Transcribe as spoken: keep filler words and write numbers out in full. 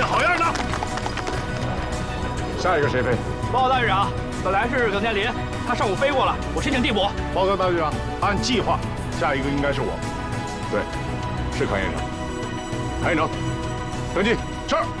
些好样的！下一个谁飞？ 报告大队长，本来是耿建林，他上午飞过了，我申请递补。 报告大队长，按计划，下一个应该是我。对，是康营长。康营长，登记，是。